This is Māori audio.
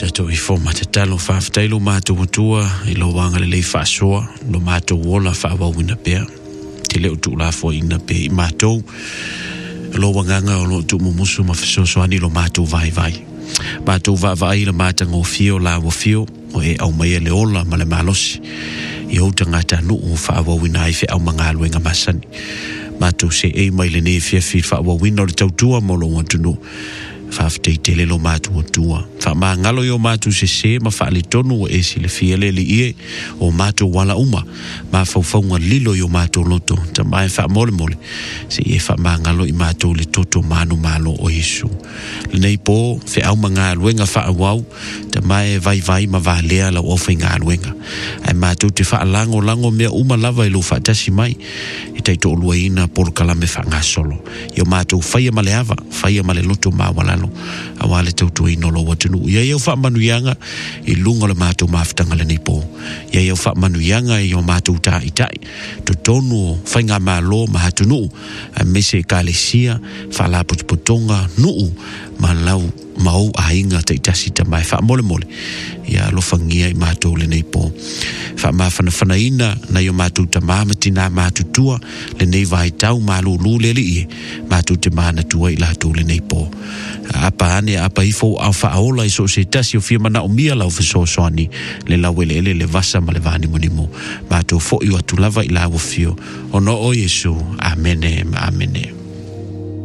Tato I forma te talo whaaftailu mātou utua I lo wanga le lei whaasoa, lo mātou wola whaawawina pēr. Te leo tu la fo ina pe I mātou, lo wanganga o lo tu mumusu mawhisosoani lo mātou vai. Mātou vai la mātanga o fio la o fio, o e au mai le ola ma le malosi. I houta ngata nuu whaawawina I fe au mga aluenga masani. Mātou se e mai le ne fia whaawawina o le tautua mo lo watunu. Whaafutei te lelo mātou o tua. Wha ngalo yo mātou se ma whaale tonu o esi le fiele li ie o mātou wala uma. Ma whauwhaunga lilo yo mātou loto. Ta mai wha mole. Se e wha ngalo I mātou le toto manu malo o Yesu. Le nei po, whe au mga aluenga wha awau. Ta mai vai ma valea la ofa ngā aluenga. Ai mātou te wha lango mea uma lava I lo wha tasi mai. I teito olua ina por kalame wha ngā solo. Yo mātou whaia male ava, whaia male loto ma walalo. Awale tautu ino lo watunu. Ia iau wha manuyanga I lunga le mātou mawhitanga le nei po. Ia iau wha manuyanga I o mātou tai. To tonu whainga mā lo mahatunu. A mese ka le sia, wha la potonga nuu. Ma lau mau a inga te itasi ta mai wha mole. Ia lo whangia I mātou le nei po. Wha mawhana ina na I o mātou ta mamati nā mātou tua. Le nei vai tau mālo lule li ie. Mātou te mana tua I lātou le nei po. Apa ane apa ifo au whaola I so se tasi o whiamana o mia lau whasosoani. Le lauele le vasa ma le vani monimo. Mātou fo I watu lava I lau fio. Ono o Yesu. Amene.